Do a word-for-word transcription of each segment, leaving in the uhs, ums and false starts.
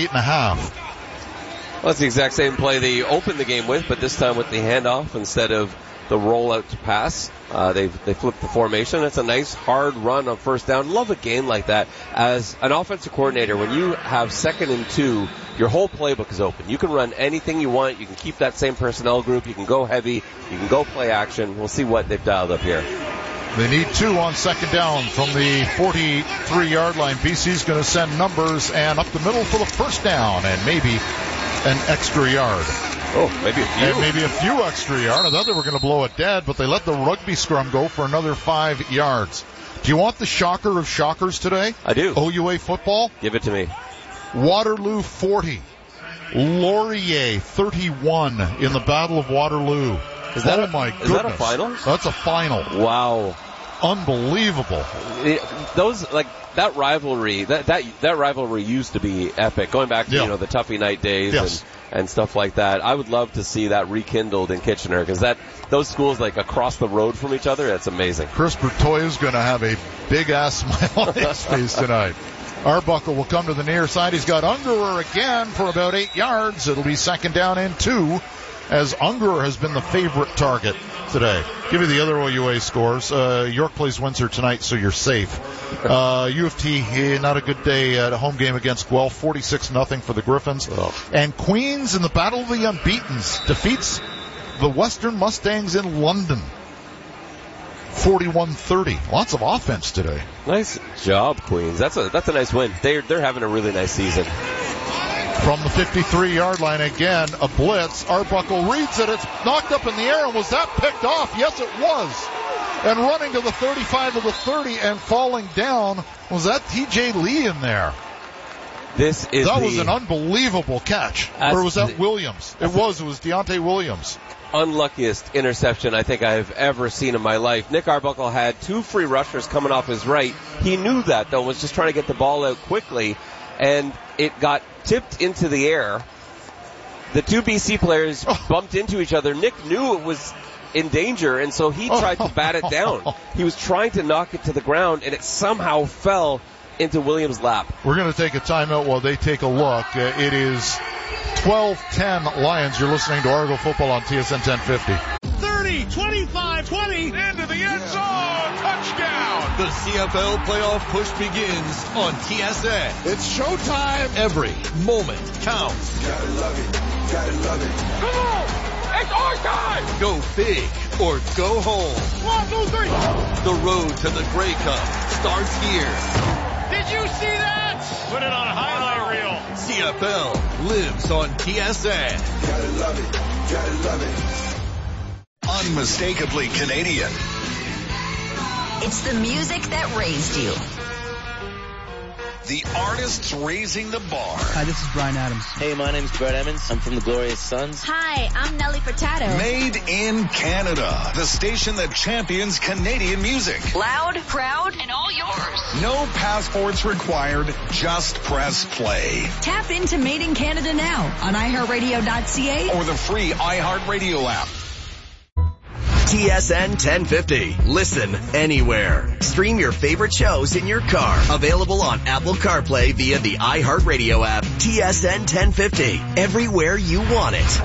eight and a half. Well, that's the exact same play they opened the game with, but this time with the handoff instead of the rollout to pass. Uh, they they flipped the formation. It's a nice hard run on first down. Love a game like that. As an offensive coordinator, when you have second and two, your whole playbook is open. You can run anything you want. You can keep that same personnel group. You can go heavy. You can go play action. We'll see what they've dialed up here. They need two on second down from the forty-three-yard line. B C's going to send numbers and up the middle for the first down and maybe an extra yard. Oh, maybe a few. And maybe a few extra yards. I thought they were going to blow it dead, but they let the rugby scrum go for another five yards. Do you want the shocker of shockers today? I do. O U A football? Give it to me. Waterloo forty. Laurier thirty-one in the Battle of Waterloo. Is that oh a, my goodness. Is that a final? That's a final. Wow. Unbelievable. It, those, like, that rivalry, that, that, that rivalry used to be epic. Going back to, yeah. you know, the Tuffy Night days yes. and, and stuff like that. I would love to see that rekindled in Kitchener, because that, those schools, like, across the road from each other, that's amazing. Chris Bertoya is going to have a big ass smile on his face tonight. Arbuckle will come to the near side. He's got Ungerer again for about eight yards. It'll be second down and two, as Ungerer has been the favorite target today. Give me the other O U A scores. Uh, York plays Windsor tonight, so you're safe. Uh, U of T, eh, not a good day at a home game against Guelph, forty-six nothing for the Griffins. Oh. And Queens in the Battle of the Unbeatens defeats the Western Mustangs in London, forty-one thirty. Lots of offense today. Nice job, Queens. That's a that's a nice win. They're they're having a really nice season. From the fifty-three-yard line again, a blitz. Arbuckle reads it. It's knocked up in the air, and was that picked off? Yes, it was. And running to the thirty-five to the thirty and falling down, was that T J Lee in there? This is That the, was an unbelievable catch. Or was that the, Williams? It was. It was Deontay Williams. Unluckiest interception I think I've ever seen in my life. Nick Arbuckle had two free rushers coming off his right. He knew that, though, was just trying to get the ball out quickly, and it got tipped into the air. The two B C players oh. bumped into each other. Nick knew it was in danger, and so he tried to bat it down. He was trying to knock it to the ground, and it somehow fell into Williams' lap. We're going to take a timeout while they take a look. Uh, it is twelve ten Lions. You're listening to Argo Football on T S N ten fifty. thirty, twenty-five, twenty, into the end zone, touchdown! The C F L playoff push begins on T S N. It's showtime! Every moment counts. Gotta love it, gotta love it. Come on! It's our time! Go big or go home. One, two, three! The road to the Grey Cup starts here. Did you see that? Put it on a highlight reel. C F L lives on T S N. Gotta love it, gotta love it. Unmistakably Canadian. It's the music that raised you. The artists raising the bar. Hi, this is Brian Adams. Hey, my name's Brett Emmons. I'm from the Glorious Sons. Hi, I'm Nelly Furtado. Made in Canada. The station that champions Canadian music. Loud, proud, and all yours. No passports required. Just press play. Tap into Made in Canada now on i heart radio dot c a or the free iHeartRadio app. T S N ten fifty. Listen anywhere. Stream your favorite shows in your car. Available on Apple CarPlay via the iHeartRadio app. T S N ten fifty. Everywhere you want it.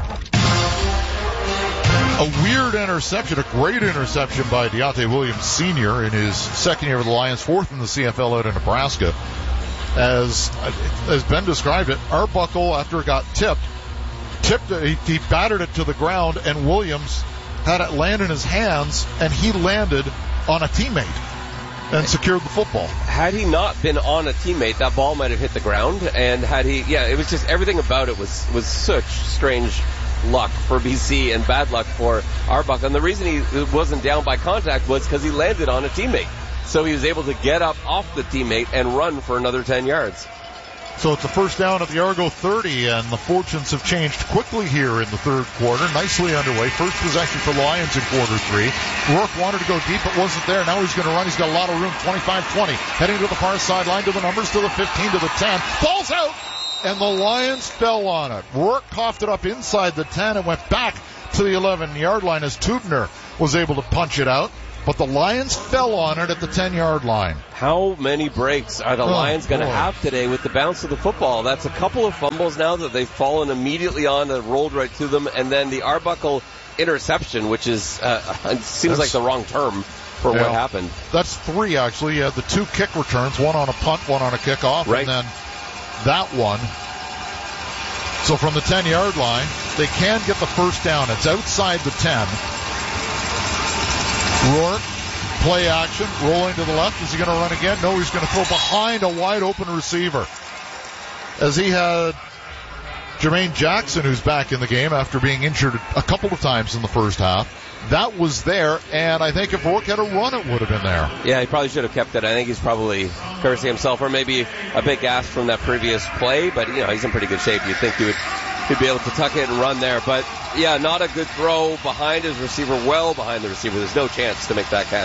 A weird interception, a great interception by Deontay Williams Senior in his second year with the Lions, fourth in the C F L out in Nebraska. As as Ben described it, Arbuckle, after it got tipped, tipped it, he, he battered it to the ground, and Williams had it land in his hands, and he landed on a teammate and secured the football. Had he not been on a teammate, that ball might have hit the ground, and had he, yeah, it was just everything about it was, was such strange luck for B C and bad luck for Arbuckle. And the reason he wasn't down by contact was because he landed on a teammate. So he was able to get up off the teammate and run for another ten yards. So it's a first down at the Argo thirty, and the fortunes have changed quickly here in the third quarter. Nicely underway. First possession for Lions in quarter three. Rourke wanted to go deep. It wasn't there. Now he's going to run. He's got a lot of room. twenty-five twenty. Heading to the far sideline, to the numbers, to the fifteen, to the ten. Falls out, and the Lions fell on it. Rourke coughed it up inside the ten and went back to the eleven-yard line as Tubner was able to punch it out. but the Lions fell on it at the ten-yard line. How many breaks are the oh, Lions going to boy. have today with the bounce of the football? That's a couple of fumbles now that they've fallen immediately on and rolled right to them, and then the Arbuckle interception, which is uh, it seems That's, like the wrong term for yeah, what happened. That's three, actually. You had the two kick returns, one on a punt, one on a kickoff, right. and then that one. So from the ten-yard line, they can get the first down. It's outside the ten. Rourke, play action, rolling to the left. Is he going to run again? No, he's going to throw behind a wide-open receiver. As he had Jermaine Jackson, who's back in the game after being injured a couple of times in the first half. That was there, and I think if Rourke had a run, it would have been there. Yeah, he probably should have kept it. I think he's probably cursing himself, or maybe a big ask from that previous play, but, you know, he's in pretty good shape. You'd think he would he'd be able to tuck it and run there. But, yeah, not a good throw behind his receiver, well behind the receiver. There's no chance to make that catch.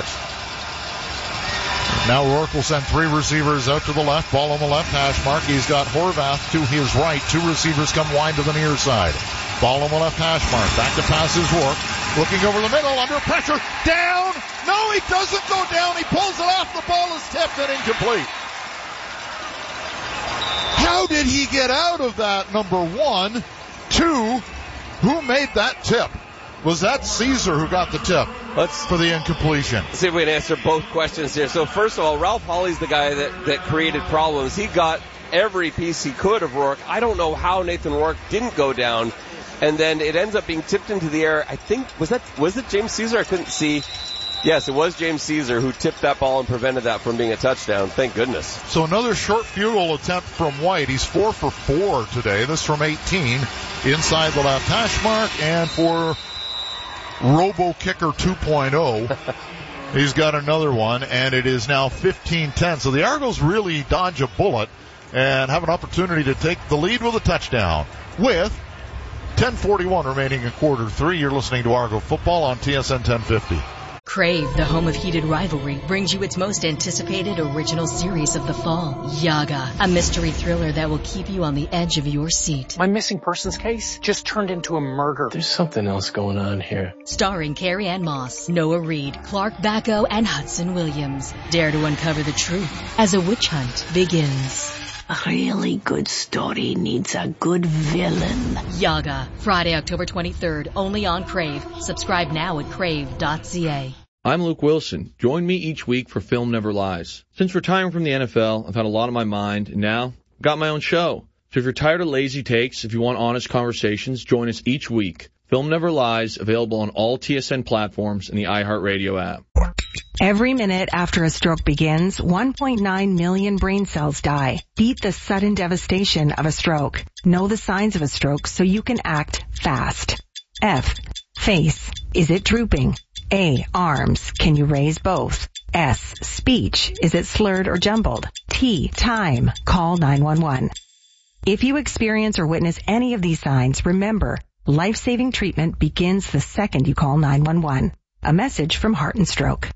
Now Rourke will send three receivers out to the left, ball on the left hash mark. He's got Horvath to his right. Two receivers come wide to the near side. Ball on the left hash mark. Back to pass is Rourke. Looking over the middle, under pressure. Down! No, he doesn't go down. He pulls it off. The ball is tipped and incomplete. How did he get out of that, number one? Two, who made that tip? Was that Caesar who got the tip Let's for the incompletion? See if we can answer both questions here. So first of all, Ralph Hawley's the guy that, that created problems. He got every piece he could of Rourke. I don't know how Nathan Rourke didn't go down. And then it ends up being tipped into the air. I think, was that, was it James Caesar? I couldn't see. Yes, it was James Caesar who tipped that ball and prevented that from being a touchdown. Thank goodness. So another short field goal attempt from White. He's four for four today. This from eighteen. Inside the left hash mark. And for Robo Kicker two point oh, he's got another one. And it is now fifteen ten. So the Argos really dodge a bullet and have an opportunity to take the lead with a touchdown. With ten forty-one remaining in quarter three. You're listening to Argo Football on T S N ten fifty. Crave, the home of heated rivalry, brings you its most anticipated original series of the fall, Yaga, a mystery thriller that will keep you on the edge of your seat. My missing persons case just turned into a murder. There's something else going on here. Starring Carrie Ann Moss, Noah Reid, Clark Bacco, and Hudson Williams. Dare to uncover the truth as a witch hunt begins. A really good story needs a good villain. Yaga, Friday, October twenty-third, only on Crave. Subscribe now at crave dot c a. I'm Luke Wilson. Join me each week for Film Never Lies. Since retiring from the N F L, I've had a lot on my mind, and now I've got my own show. So if you're tired of lazy takes, if you want honest conversations, join us each week. Film Never Lies, available on all T S N platforms and the iHeartRadio app. Every minute after a stroke begins, one point nine million brain cells die. Beat the sudden devastation of a stroke. Know the signs of a stroke so you can act fast. F. Face. Is it drooping? A. Arms. Can you raise both? S. Speech. Is it slurred or jumbled? T. Time. Call nine one one. If you experience or witness any of these signs, remember, life-saving treatment begins the second you call nine one one. A message from Heart and Stroke.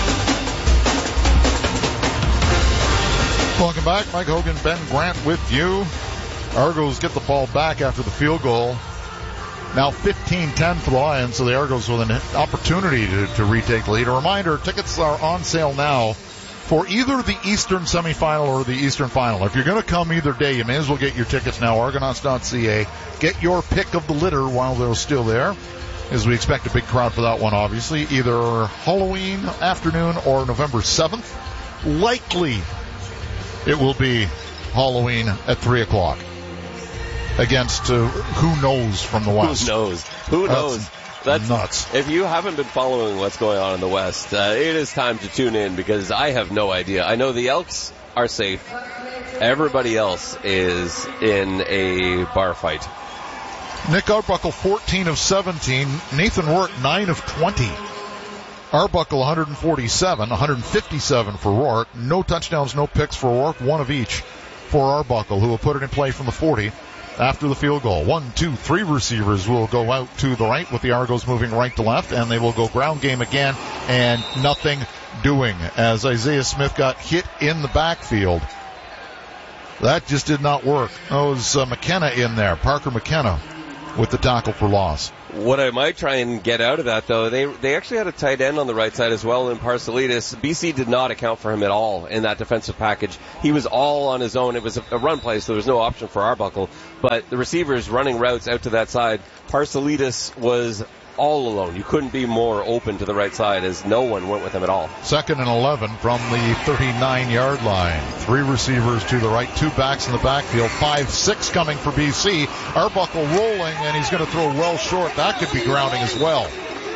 Welcome back. Mike Hogan, Ben Grant with you. Argos get the ball back after the field goal. Now fifteen ten for the Lions, so the Argos with an opportunity to, to retake the lead. A reminder, tickets are on sale now for either the Eastern semifinal or the Eastern final. If you're going to come either day, you may as well get your tickets now. Argonauts dot c a. Get your pick of the litter while they're still there, as we expect a big crowd for that one, obviously. Either Halloween afternoon or November seventh. Likely it will be Halloween at three o'clock against uh, who knows from the West. Who knows? Who knows? That's, That's nuts. If you haven't been following what's going on in the West, uh, it is time to tune in because I have no idea. I know the Elks are safe. Everybody else is in a bar fight. Nick Arbuckle, fourteen of seventeen. Nathan Rourke, nine of twenty. Arbuckle, one forty-seven, one fifty-seven for Rourke. No touchdowns, no picks for Rourke. One of each for Arbuckle, who will put it in play from the forty after the field goal. One, two, three receivers will go out to the right with the Argos moving right to left, and they will go ground game again, and nothing doing as Isaiah Smith got hit in the backfield. That just did not work. That was uh, McKenna in there, Parker McKenna, with the tackle for loss. What I might try and get out of that, though, they they actually had a tight end on the right side as well in Parcelidis. B C did not account for him at all in that defensive package. He was all on his own. It was a, a run play, so there was no option for Arbuckle. But the receivers running routes out to that side, Parcelidis was all alone. You couldn't be more open to the right side as no one went with him at all. Second and eleven from the thirty-nine-yard line. Three receivers to the right, two backs in the backfield. five six coming for B C. Arbuckle rolling, and he's going to throw well short. That could be grounding as well.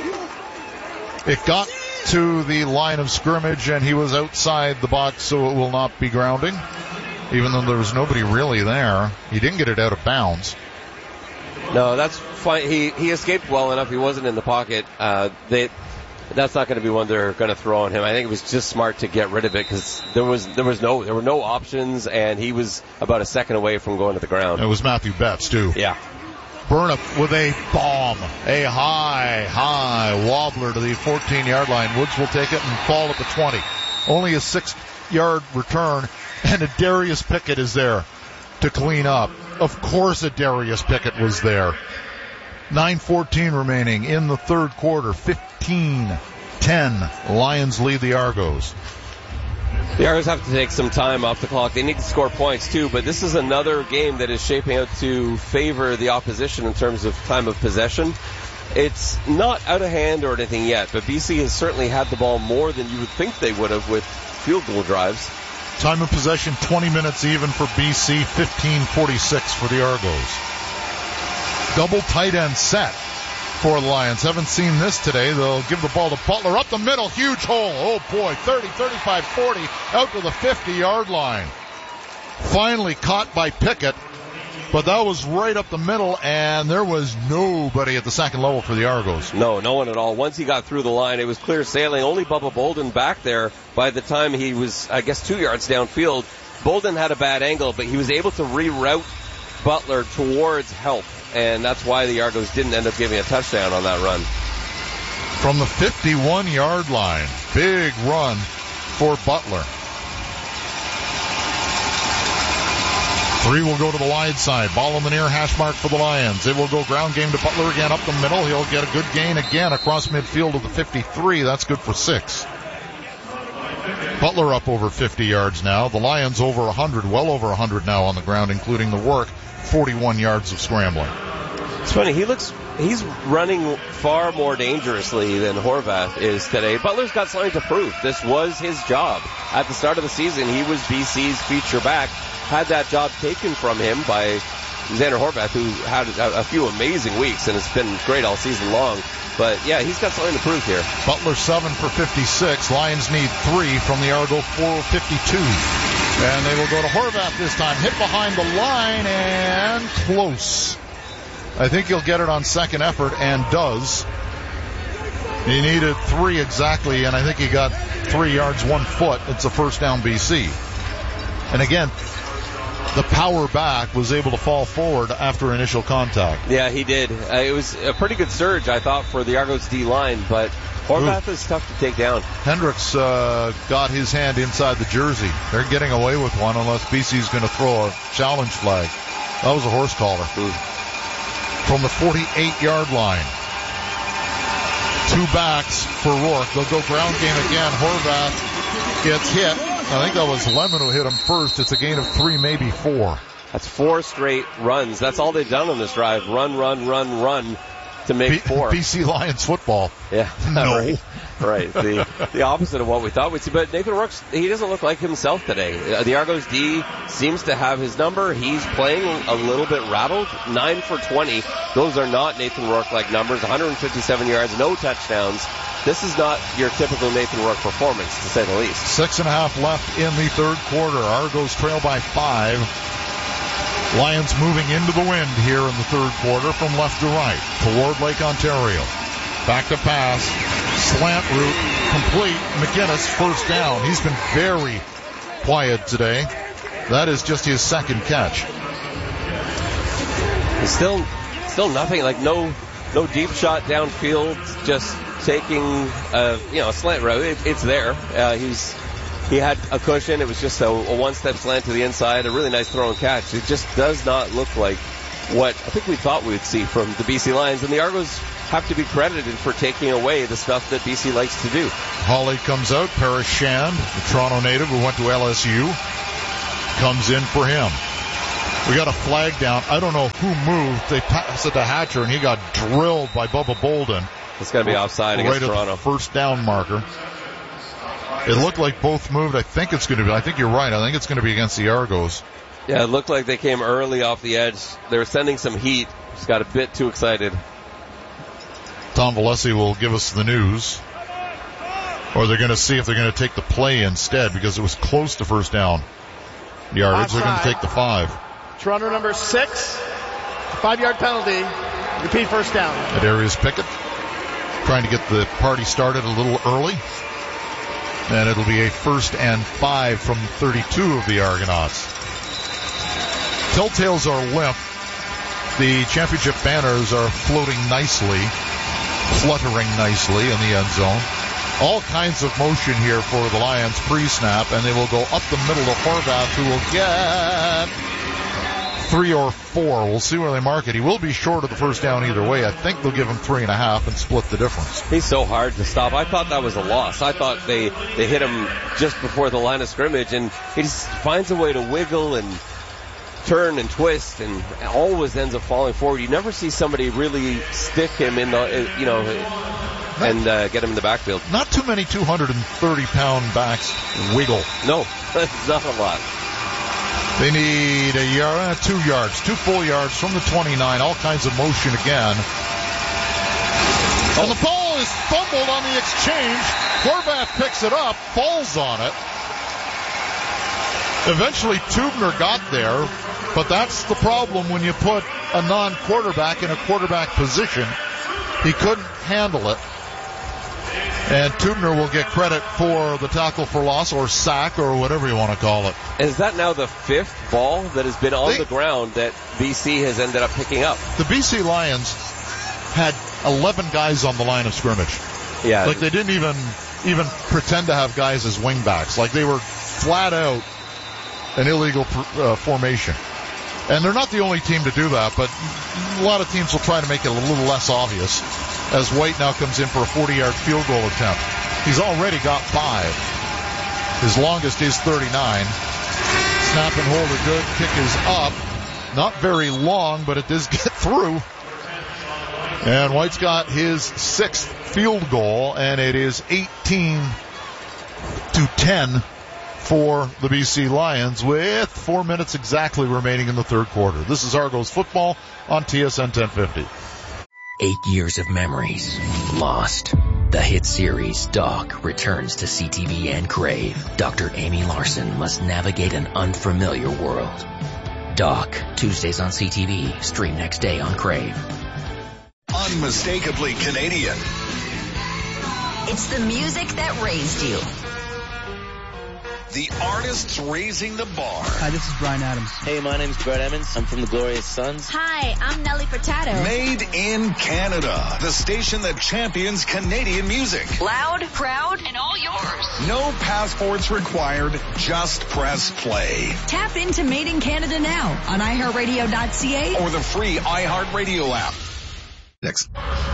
It got to the line of scrimmage, and he was outside the box, so it will not be grounding. Even though there was nobody really there. He didn't get it out of bounds. No, that's fine. He he escaped well enough. He wasn't in the pocket. Uh, they, that's not going to be one they're going to throw on him. I think it was just smart to get rid of it because there was there was no there were no options, and he was about a second away from going to the ground. It was Matthew Betts too. Yeah. Burnup with a bomb, a high high wobbler to the fourteen-yard line. Woods will take it and fall at the twenty. Only a six-yard return, and a Darius Pickett is there to clean up. Of course a Darius Pickett was there. nine fourteen remaining in the third quarter. fifteen ten. Lions lead the Argos. The Argos have to take some time off the clock. They need to score points too, but this is another game that is shaping out to favor the opposition in terms of time of possession. It's not out of hand or anything yet, but B C has certainly had the ball more than you would think they would have with field goal drives. Time of possession, twenty minutes even for B C, fifteen forty-six for the Argos. Double tight end set for the Lions. Haven't seen this today. They'll give the ball to Butler up the middle. Huge hole. Oh boy, thirty, thirty-five, forty, out to the fifty-yard line. Finally caught by Pickett, but that was right up the middle, and there was nobody at the second level for the Argos. No, no one at all. Once he got through the line, it was clear sailing. Only Bubba Bolden back there by the time he was, I guess, two yards downfield. Bolden had a bad angle, but he was able to reroute Butler towards help, and that's why the Argos didn't end up giving a touchdown on that run. From the fifty-one-yard line, big run for Butler. Three will go to the wide side. Ball on the near hash mark for the Lions. It will go ground game to Butler again up the middle. He'll get a good gain again across midfield to the fifty-three. That's good for six. Butler up over fifty yards now. The Lions over one hundred, well over one hundred now on the ground, including the work. forty-one yards of scrambling. It's funny. He looks, he's running far more dangerously than Horvath is today. Butler's got something to prove. This was his job. At the start of the season, he was B C's feature back. Had that job taken from him by Xander Horvath, who had a, a few amazing weeks and has been great all season long. But, yeah, he's got something to prove here. Butler seven for fifty-six. Lions need three from the Argo four fifty-two. And they will go to Horvath this time. Hit behind the line and close. I think he'll get it on second effort and does. He needed three exactly, and I think he got three yards, one foot. It's a first down B C. And again, the power back was able to fall forward after initial contact. Yeah, he did. Uh, it was a pretty good surge, I thought, for the Argos D-line, but Horvath Ooh. is tough to take down. Hendricks uh, got his hand inside the jersey. They're getting away with one unless B C's going to throw a challenge flag. That was a horse collar. Ooh. From the forty-eight-yard line. Two backs for Rourke. They'll go ground game again. Horvath gets hit. I think that was Lemon who hit him first. It's a gain of three, maybe four. That's four straight runs. That's all they've done on this drive. Run, run, run, run to make B- four. B C Lions football. Yeah. No. Right. right. The the opposite of what we thought we'd see. But Nathan Rourke, he doesn't look like himself today. Uh, the Argos D seems to have his number. He's playing a little bit rattled. nine for twenty. Those are not Nathan Rourke-like numbers. one hundred fifty-seven yards, no touchdowns. This is not your typical Nathan Rourke performance, to say the least. Six and a half left in the third quarter. Argos trail by five. Lions moving into the wind here in the third quarter from left to right toward Lake Ontario. Back to pass. Slant route complete. McGinnis first down. He's been very quiet today. That is just his second catch. It's still, still nothing. Like no, no deep shot downfield. Just taking, uh, you know, a slant route. It, it's there. Uh, he's. He had a cushion. It was just a, a one-step slant to the inside. A really nice throw and catch. It just does not look like what I think we thought we would see from the B C Lions. And the Argos have to be credited for taking away the stuff that B C likes to do. Hawley comes out. Paris Shand, the Toronto native who went to L S U, comes in for him. We got a flag down. I don't know who moved. They passed it to Hatcher, and he got drilled by Bubba Bolden. It's going to be offside against right Toronto. At the first down marker. It looked like both moved. I think it's going to be. I think you're right. I think it's going to be against the Argos. Yeah, it looked like they came early off the edge. They were sending some heat. Just got a bit too excited. Tom Valesi will give us the news. Or they're going to see if they're going to take the play instead because it was close to first down yardage. They're going to take the five. Toronto number six. Five-yard penalty. Repeat first down. At Darius Pickett. Trying to get the party started a little early. And it'll be a first and five from thirty-two of the Argonauts. Telltales are limp. The championship banners are floating nicely, fluttering nicely in the end zone. All kinds of motion here for the Lions pre-snap, and they will go up the middle to Horvath, who will get three or four. We'll see where they mark it. He will be short of the first down either way. I think they'll give him three and a half and split the difference. He's so hard to stop. I thought that was a loss. I thought they, they hit him just before the line of scrimmage, and he just finds a way to wiggle and turn and twist and always ends up falling forward. You never see somebody really stick him in the, you know, and uh, get him in the backfield. Not too many two hundred thirty pound backs wiggle. No, that's not a lot. They need a yard, uh, two yards, two full yards from the twenty-nine. All kinds of motion again. And the ball is fumbled on the exchange. Horvath picks it up, falls on it. Eventually Tubner got there, but that's the problem when you put a non-quarterback in a quarterback position. He couldn't handle it. And Tubner will get credit for the tackle for loss or sack or whatever you want to call it. Is that now the fifth ball that has been on they, the ground that B C has ended up picking up? The B C Lions had eleven guys on the line of scrimmage. Yeah. Like they didn't even even pretend to have guys as wingbacks. Like they were flat out an illegal uh, formation. And they're not the only team to do that, but a lot of teams will try to make it a little less obvious as White now comes in for a forty-yard field goal attempt. He's already got five. His longest is thirty-nine. Snap and hold are good. Kick is up. Not very long, but it does get through. And White's got his sixth field goal, and it is eighteen to ten for the B C Lions with four minutes exactly remaining in the third quarter. This is Argos football on T S N ten fifty. Eight years of memories lost. The hit series Doc returns to C T V and Crave. Doctor Amy Larson must navigate an unfamiliar world. Doc, Tuesdays on C T V, stream next day on Crave. Unmistakably Canadian. It's the music that raised you. The artists raising the bar. Hi, this is Brian Adams. Hey, my name's Brett Emmons. I'm from the Glorious Sons. Hi, I'm Nelly Furtado. Made in Canada. The station that champions Canadian music. Loud, proud, and all yours. No passports required. Just press play. Tap into Made in Canada now on i heart radio dot c a or the free iHeartRadio app. Next.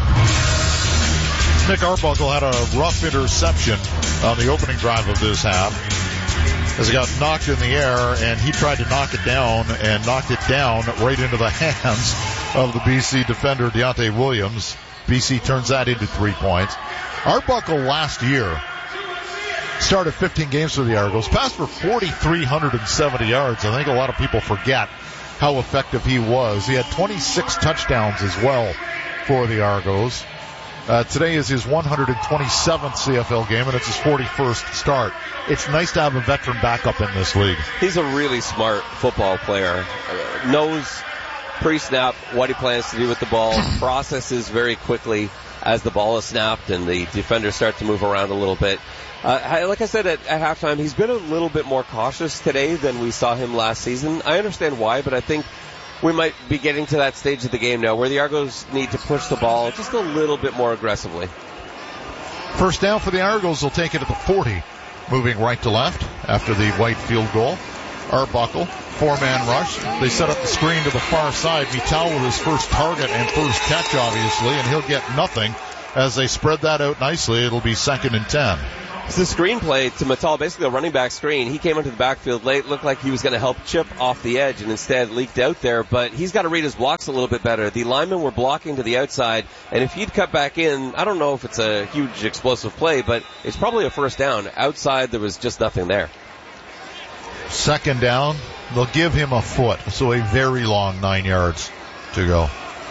Nick Arbuckle had a rough interception on the opening drive of this half as he got knocked in the air, and he tried to knock it down and knocked it down right into the hands of the B C defender Deontay Williams. B C turns that into three points. Arbuckle last year started fifteen games for the Argos, passed for four thousand three hundred seventy yards. I think a lot of people forget how effective he was. He had twenty-six touchdowns as well for the Argos. Uh, today is his one hundred twenty-seventh C F L game, and it's his forty-first start. It's nice to have a veteran backup in this league. He's a really smart football player. Uh, knows pre-snap what he plans to do with the ball, processes very quickly as the ball is snapped and the defenders start to move around a little bit. Uh, like I said at, at halftime, he's been a little bit more cautious today than we saw him last season. I understand why, but I think we might be getting to that stage of the game now where the Argos need to push the ball just a little bit more aggressively. First down for the Argos. They'll take it at the forty. Moving right to left after the White field goal. Arbuckle four-man rush. They set up the screen to the far side. Mittal with his first target and first catch, obviously, and he'll get nothing. As they spread that out nicely, it'll be second and ten. It's the screenplay to Mittal, basically a running back screen. He came into the backfield late, looked like he was going to help Chip off the edge, and instead leaked out there. But he's got to read his blocks a little bit better. The linemen were blocking to the outside, and if he'd cut back in, I don't know if it's a huge explosive play, but it's probably a first down. Outside, there was just nothing there. Second down, they'll give him a foot, so a very long nine yards to go.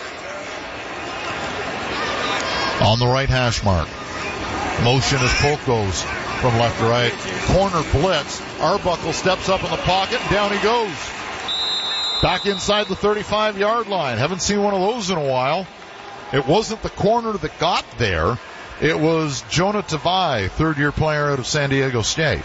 On the right hash mark. Motion as Polk goes from left to right. Corner blitz. Arbuckle steps up in the pocket, and down he goes. Back inside the thirty-five-yard line. Haven't seen one of those in a while. It wasn't the corner that got there. It was Jonah Tavai, third-year player out of San Diego State.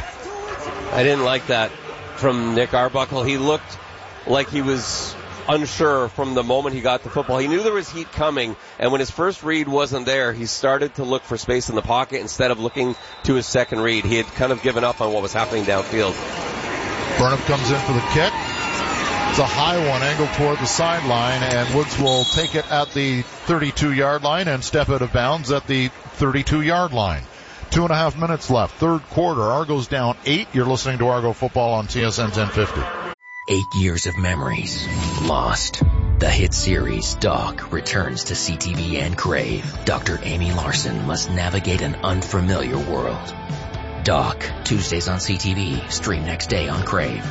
I didn't like that from Nick Arbuckle. He looked like he was unsure from the moment he got the football. He knew there was heat coming, and when his first read wasn't there, he started to look for space in the pocket instead of looking to his second read. He had kind of given up on what was happening downfield. Burnham comes in for the kick. It's a high one, angled toward the sideline, and Woods will take it at the thirty-two-yard line and step out of bounds at the thirty-two-yard line. Two and a half minutes left. Third quarter. Argo's down eight. You're listening to Argo Football on T S N ten fifty. Eight years of memories lost. The hit series Doc returns to C T V and Crave. Doctor Amy Larson must navigate an unfamiliar world. Doc, Tuesdays on C T V, stream next day on Crave.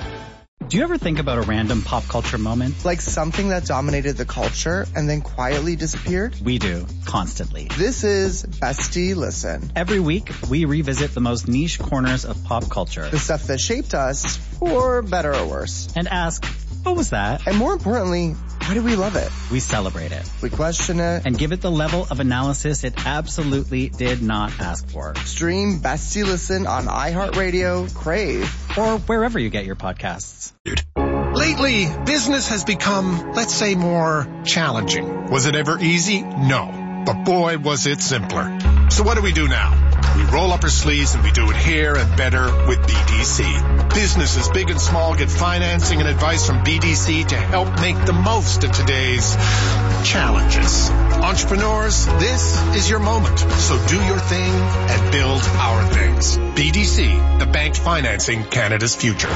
Do you ever think about a random pop culture moment? Like something that dominated the culture and then quietly disappeared? We do, constantly. This is Bestie Listen. Every week, we revisit the most niche corners of pop culture. The stuff that shaped us, for better or worse. And ask, what was that? And more importantly, why do we love it? We celebrate it. We question it. And give it the level of analysis it absolutely did not ask for. Stream Bestie Listen on iHeartRadio, Crave, or wherever you get your podcasts. Lately, business has become, let's say, more challenging. Was it ever easy? No. But boy, was it simpler. So what do we do now? We roll up our sleeves and we do it here and better with B D C. Businesses big and small get financing and advice from B D C to help make the most of today's challenges. Entrepreneurs, this is your moment. So do your thing and build our things. B D C, the bank financing Canada's future.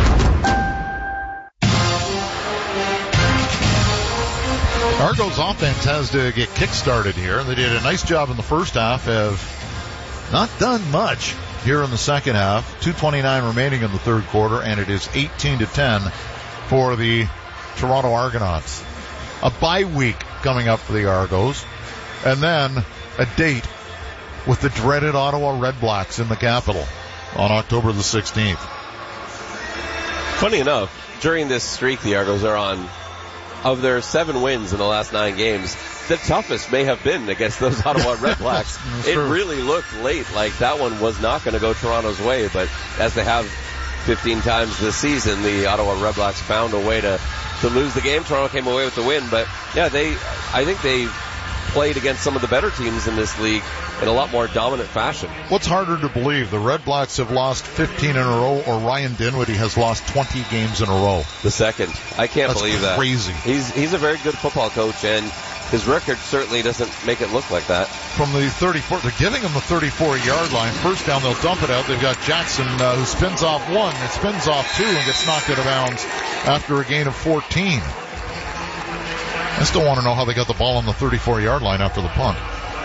Argo's offense has to get kick-started here. They did a nice job in the first half, have not done much here in the second half. two twenty-nine remaining in the third quarter, and it is eighteen to ten for the Toronto Argonauts. A bye week coming up for the Argos, and then a date with the dreaded Ottawa Redblacks in the capital on October the sixteenth. Funny enough, during this streak the Argos are on, of their seven wins in the last nine games, the toughest may have been against those Ottawa Redblacks. It really looked late like that one was not going to go Toronto's way, but as they have fifteen times this season, the Ottawa Redblacks found a way to, to lose the game. Toronto came away with the win, but yeah, they, I think they played against some of the better teams in this league in a lot more dominant fashion. What's harder to believe? The Redblacks have lost fifteen in a row, or Ryan Dinwiddie has lost twenty games in a row? The second. I can't That's believe that. Crazy. He's he's a very good football coach, and his record certainly doesn't make it look like that. From the thirty-four, they're giving him the thirty-four-yard line. First down, they'll dump it out. They've got Jackson uh, who spins off one, and spins off two, and gets knocked out of bounds after a gain of fourteen. I still want to know how they got the ball on the thirty-four-yard line after the punt.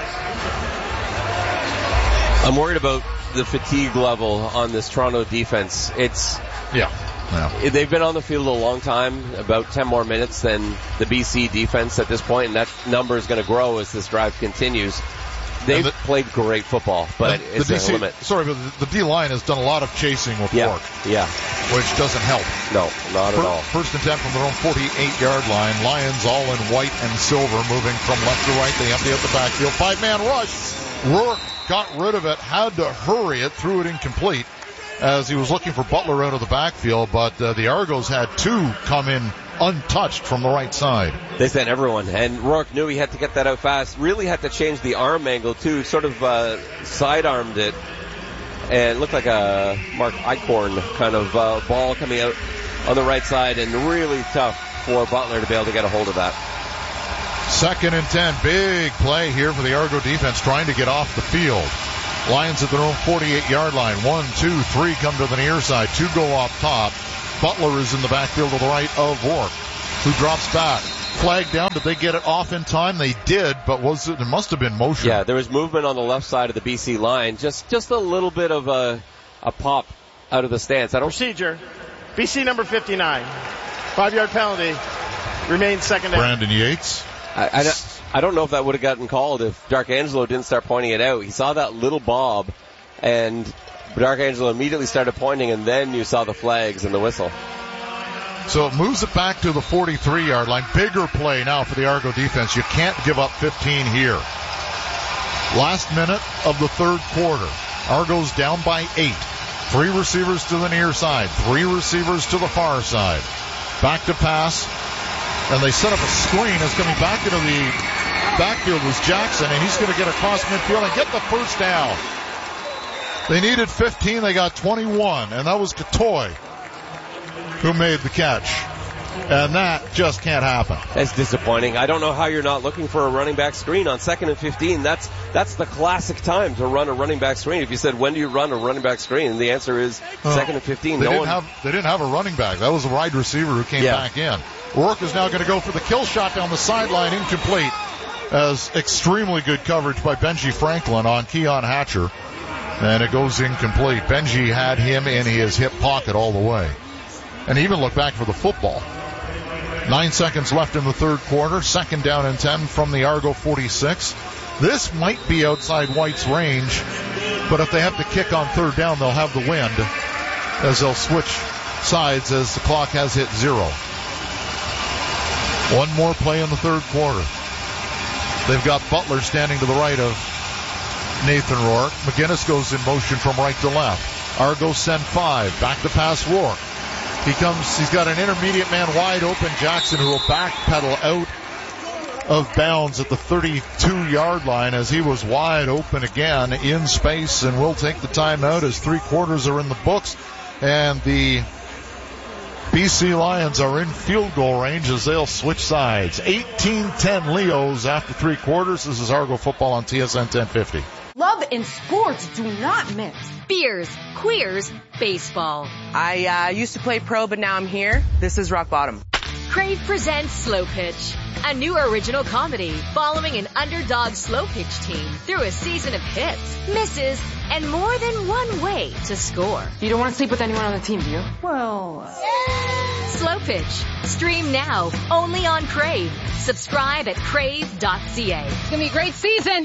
I'm worried about the fatigue level on this Toronto defense. It's yeah, yeah. They've been on the field a long time, about ten more minutes than the B C defense at this point, and that number is going to grow as this drive continues. They've the, played great football, but the, it's the a D C, limit. Sorry, but the, the D-line has done a lot of chasing with yeah, York. Yeah. Which doesn't help. No, not First, at all. First and ten from their own forty-eight-yard line. Lions all in white and silver, moving from left to right. They empty out the backfield. Five-man rush. Rourke got rid of it, had to hurry it, threw it incomplete as he was looking for Butler out of the backfield, but uh, the Argos had two come in untouched from the right side. They sent everyone, and Rourke knew he had to get that out fast. Really had to change the arm angle, too. Sort of uh, side-armed it, and it looked like a Mark Eichhorn kind of uh, ball coming out on the right side, and really tough for Butler to be able to get a hold of that. Second and ten. Big play here for the Argo defense trying to get off the field. Lions at their own forty-eight-yard line. One, two, three come to the near side. Two go off top. Butler is in the backfield to the right of Rourke, who drops back. Flag down. Did they get it off in time? They did, but was it, it must have been motion. Yeah, there was movement on the left side of the B C line. Just just a little bit of a, a pop out of the stance. I don't. Procedure. B C number fifty-nine. Five-yard penalty. Remains second down. Brandon Yates. I, I, don't, I don't know if that would have gotten called if Darkangelo didn't start pointing it out. He saw that little bob, and Darkangelo immediately started pointing, and then you saw the flags and the whistle. So it moves it back to the forty-three-yard line. Bigger play now for the Argo defense. You can't give up fifteen here. Last minute of the third quarter. Argo's down by eight. Three receivers to the near side. Three receivers to the far side. Back to pass. And they set up a screen. It's coming back into the backfield was Jackson, and he's going to get across midfield and get the first down. They needed fifteen. They got twenty-one, and that was Katoy who made the catch. And that just can't happen. That's disappointing. I don't know how you're not looking for a running back screen on second and fifteen. That's that's the classic time to run a running back screen. If you said, when do you run a running back screen? The answer is uh, second and fifteen. They, no didn't one... have, they didn't have a running back. That was a wide receiver who came yeah. back in. Rourke is now going to go for the kill shot down the sideline, incomplete, as extremely good coverage by Benji Franklin on Keon Hatcher. And it goes incomplete. Benji had him in his hip pocket all the way. And he even looked back for the football. Nine seconds left in the third quarter. Second down and ten from the Argo forty-six. This might be outside White's range, but if they have to kick on third down, they'll have the wind as they'll switch sides as the clock has hit zero. One more play in the third quarter. They've got Butler standing to the right of Nathan Rourke. McGinnis goes in motion from right to left. Argo send five. Back to pass Rourke. He comes, he's got an intermediate man wide open, Jackson, who will backpedal out of bounds at the thirty-two-yard line as he was wide open again in space, and will take the timeout as three quarters are in the books, and the B C Lions are in field goal range as they'll switch sides. eighteen ten Leos after three quarters. This is Argo football on T S N ten fifty. Love and sports do not mix. Beers, queers, baseball. I uh, used to play pro, but now I'm here. This is rock bottom. Crave presents Slow Pitch, a new original comedy following an underdog slow pitch team through a season of hits, misses, and more than one way to score. You don't want to sleep with anyone on the team, do you? Well... Slow Pitch. Stream now, only on Crave. Subscribe at crave dot c a. It's going to be a great season.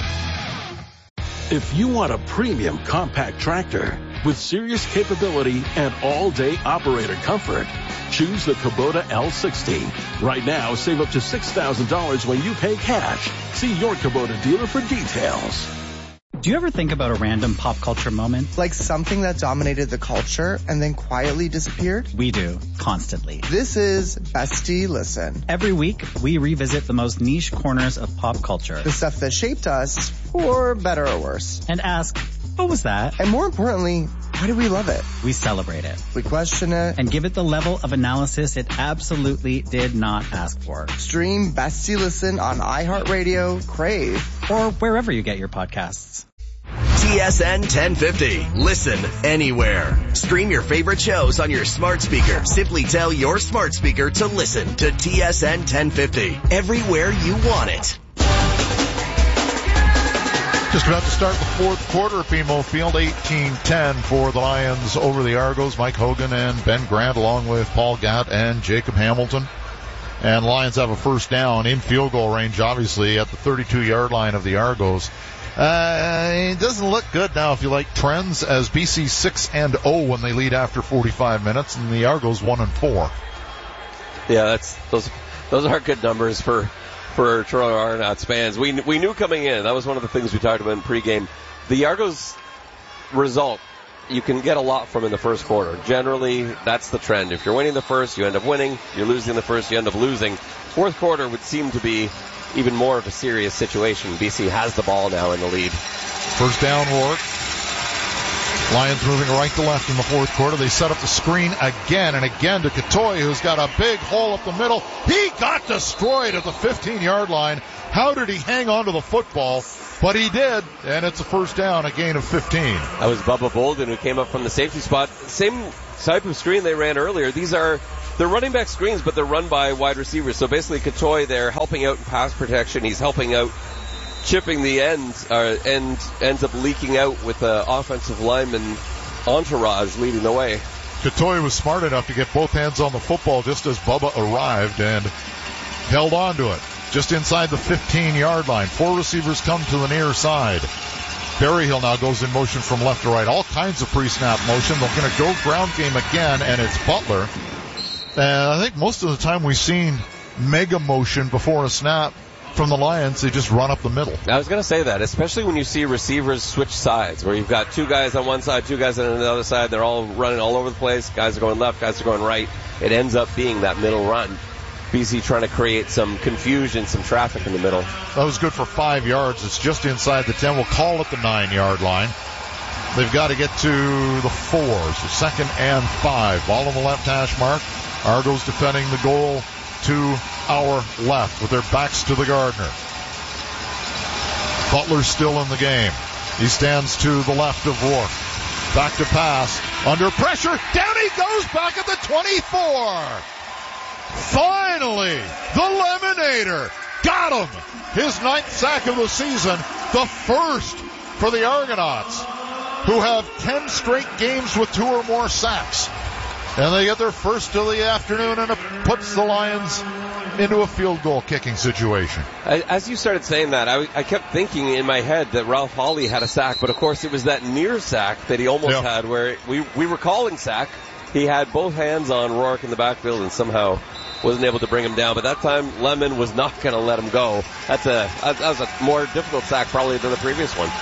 If you want a premium compact tractor with serious capability and all-day operator comfort, choose the Kubota L sixty. Right now, save up to six thousand dollars when you pay cash. See your Kubota dealer for details. Do you ever think about a random pop culture moment? Like something that dominated the culture and then quietly disappeared? We do, constantly. This is Bestie Listen. Every week, we revisit the most niche corners of pop culture. The stuff that shaped us, for better or worse. And ask, what was that? And more importantly, why do we love it? We celebrate it. We question it. And give it the level of analysis it absolutely did not ask for. Stream Bestie Listen on iHeartRadio, Crave, or wherever you get your podcasts. T S N ten fifty. Listen anywhere. Stream your favorite shows on your smart speaker. Simply tell your smart speaker to listen to T S N ten fifty. Everywhere you want it. Just about to start the fourth quarter at B M O Field. eighteen ten for the Lions over the Argos. Mike Hogan and Ben Grant along with Paul Gatt and Jacob Hamilton. And Lions have a first down in field goal range, obviously, at the thirty-two-yard line of the Argos. Uh, it doesn't look good now if you like trends, as B C six and oh when they lead after forty-five minutes, and the Argos one and four. Yeah, that's those those are good numbers for for Toronto Argonauts fans. We we knew coming in, that was one of the things we talked about in pregame. The Argos result you can get a lot from in the first quarter. Generally, that's the trend. If you're winning the first, you end up winning. You're losing the first, you end up losing. Fourth quarter would seem to be even more of a serious situation. B C has the ball now in the lead. First down, Rourke. Lions moving right to left in the fourth quarter. They set up the screen again and again to Katoy, who's got a big hole up the middle. He got destroyed at the fifteen-yard line. How did he hang on to the football? But he did, and it's a first down, a gain of fifteen. That was Bubba Bolden who came up from the safety spot. Same type of screen they ran earlier. These are, they're running back screens, but they're run by wide receivers. So basically Katoy there helping out in pass protection. He's helping out chipping the ends, uh, and ends up leaking out with the offensive lineman entourage leading the way. Katoy was smart enough to get both hands on the football just as Bubba arrived and held on to it. Just inside the fifteen-yard line. Four receivers come to the near side. Berryhill now goes in motion from left to right. All kinds of pre-snap motion. They're going to go ground game again, and it's Butler. And I think most of the time we've seen mega motion before a snap from the Lions. They just run up the middle. I was going to say that, especially when you see receivers switch sides, where you've got two guys on one side, two guys on the other side. They're all running all over the place. Guys are going left, guys are going right. It ends up being that middle run. B C trying to create some confusion, some traffic in the middle. That was good for five yards. It's just inside the ten. We'll call it the nine-yard line. They've got to get to the four. So second and five. Ball on the left hash mark. Argos defending the goal to our left with their backs to the Gardner. Butler's still in the game. He stands to the left of Rourke. Back to pass. Under pressure. Down he goes back at the twenty-four. Finally, the Lemonator got him. His ninth sack of the season. The first for the Argonauts, who have ten straight games with two or more sacks. And they get their first of the afternoon, and it puts the Lions into a field goal kicking situation. As you started saying that, I, I kept thinking in my head that Ralph Hawley had a sack, but of course it was that near sack that he almost yep. had, where we, we were calling sack. He had both hands on Rourke in the backfield and somehow wasn't able to bring him down. But that time, Lemon was not going to let him go. That's a that was a more difficult sack probably than the previous one.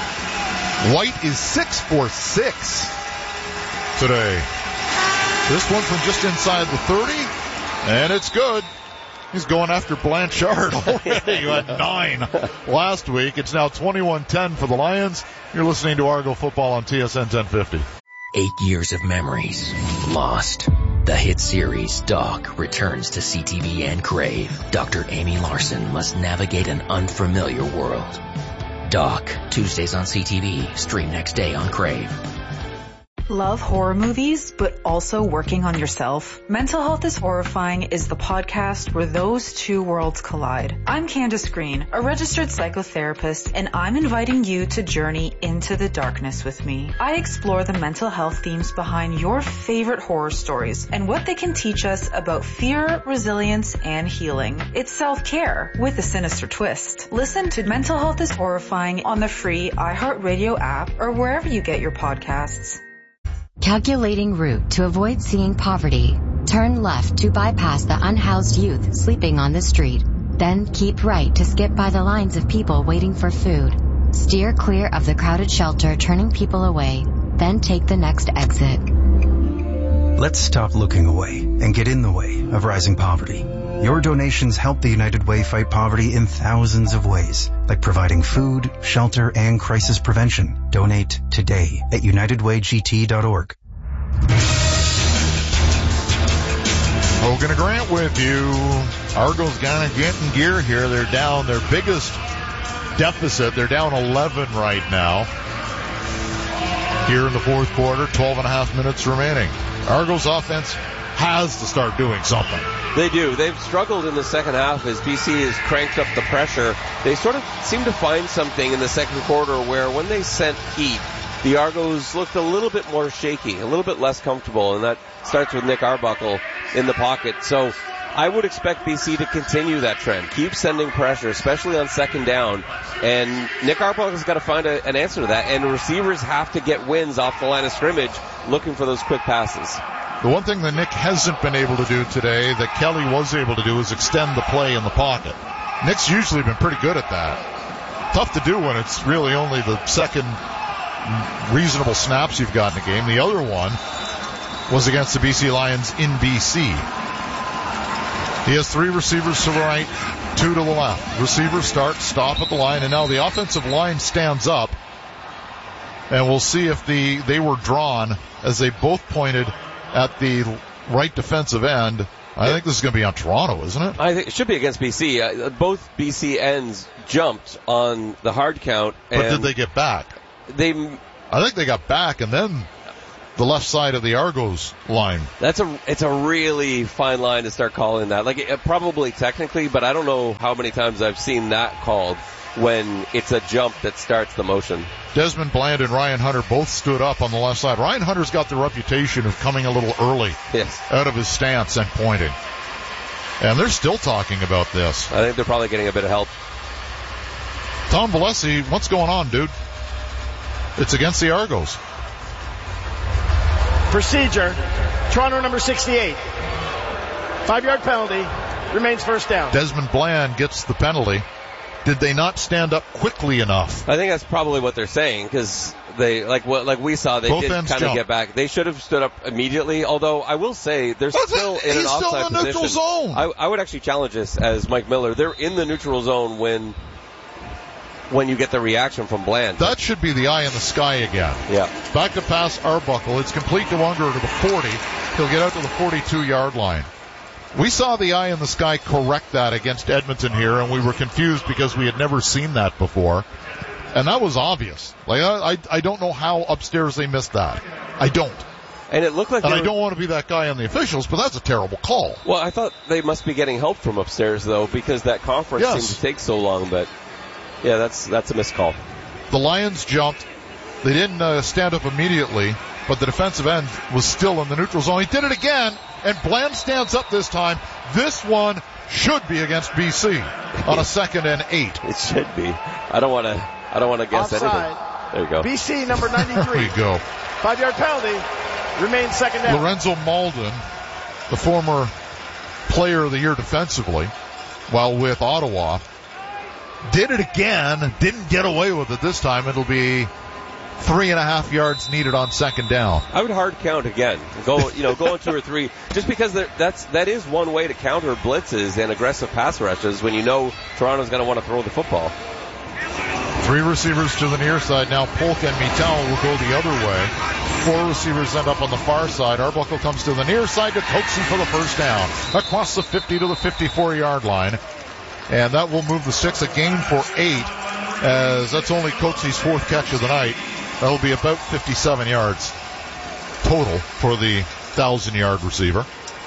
White is six for six today. This one from just inside the thirty, and it's good. He's going after Blanchard already. You had nine last week. It's now twenty-one ten for the Lions. You're listening to Argo Football on T S N ten fifty. Eight years of memories lost. The hit series Doc returns to C T V and Crave. Doctor Amy Larson must navigate an unfamiliar world. Doc, Tuesdays on C T V, stream next day on Crave. Love horror movies, but also working on yourself? Mental Health is Horrifying is the podcast where those two worlds collide. I'm Candace Green, a registered psychotherapist, and I'm inviting you to journey into the darkness with me. I explore the mental health themes behind your favorite horror stories and what they can teach us about fear, resilience, and healing. It's self-care with a sinister twist. Listen to Mental Health is Horrifying on the free iHeartRadio app or wherever you get your podcasts. Calculating route to avoid seeing poverty. Turn left to bypass the unhoused youth sleeping on the street. Then keep right to skip by the lines of people waiting for food. Steer clear of the crowded shelter turning people away. Then take the next exit. Let's stop looking away and get in the way of rising poverty. Your donations help the United Way fight poverty in thousands of ways, like providing food, shelter, and crisis prevention. Donate today at united way g t dot org. Hogan and Grant with you. Argos kind of getting gear here. They're down their biggest deficit. They're down eleven right now. Here in the fourth quarter, twelve and a half minutes remaining. Argos offense has to start doing something. They do. They've struggled in the second half as B C has cranked up the pressure. They sort of seem to find something in the second quarter where when they sent heat, the Argos looked a little bit more shaky, a little bit less comfortable, and that starts with Nick Arbuckle in the pocket. So I would expect B C to continue that trend. Keep sending pressure, especially on second down. And Nick Arbuckle's got to find a, an answer to that. And receivers have to get wins off the line of scrimmage looking for those quick passes. The one thing that Nick hasn't been able to do today that Kelly was able to do is extend the play in the pocket. Nick's usually been pretty good at that. Tough to do when it's really only the second reasonable snaps you've got in the game. The other one was against the B C Lions in B C. He has three receivers to the right, two to the left. Receivers start, stop at the line, and now the offensive line stands up. And we'll see if the they were drawn as they both pointed at the right defensive end. I think this is going to be on Toronto, isn't it? I think it should be against B C. Uh, both B C ends jumped on the hard count. But and did they get back? They, I think they got back, and then the left side of the Argos line. That's a it's a really fine line to start calling that. Like it, probably technically, but I don't know how many times I've seen that called when it's a jump that starts the motion. Desmond Bland and Ryan Hunter both stood up on the left side. Ryan Hunter's got the reputation of coming a little early yes. out of his stance and pointing. And they're still talking about this. I think they're probably getting a bit of help. Tom Valesi, what's going on, dude? It's against the Argos. Procedure. Toronto number sixty-eight. Five-yard penalty. Remains first down. Desmond Bland gets the penalty. Did they not stand up quickly enough? I think that's probably what they're saying, because they, like what, like we saw, they Both did kind of get back. They should have stood up immediately. Although I will say, they're What's still it? in He's an offside still in the position. neutral zone. I, I would actually challenge this as Mike Miller. They're in the neutral zone when when you get the reaction from Bland. That should be the eye in the sky again. Yeah. Back to pass Arbuckle. It's complete to Unger to the forty. He'll get out to the forty-two-yard line. We saw the eye in the sky correct that against Edmonton here, and we were confused because we had never seen that before. And that was obvious. Like, I, I, I don't know how upstairs they missed that. I don't. And it looked like And they I were, don't want to be that guy on the officials, but that's a terrible call. Well, I thought they must be getting help from upstairs, though, because that conference Yes. seemed to take so long. But, yeah, that's that's a missed call. The Lions jumped. They didn't uh, stand up immediately, but the defensive end was still in the neutral zone. He did it again, and Bland stands up this time. This one should be against B C on a second and eight. It should be. I don't want to. I don't want to guess Offside. anything. There you go. B C number ninety-three. There you go. Five-yard penalty. Remains second down. Lorenzo Malden, the former player of the year defensively, while with Ottawa, did it again. Didn't get away with it this time. It'll be three and a half yards needed on second down. I would hard count again. Go, you know, go on two or three, just because that's that is one way to counter blitzes and aggressive pass rushes when you know Toronto's going to want to throw the football. Three receivers to the near side. Now Polk and Mittal will go the other way. Four receivers end up on the far side. Arbuckle comes to the near side to Coatsy for the first down. Across the fifty to the fifty-four-yard line. And that will move the sticks a gain for eight, as that's only Coatsy's fourth catch of the night. That'll be about fifty-seven yards total for the thousand-yard receiver.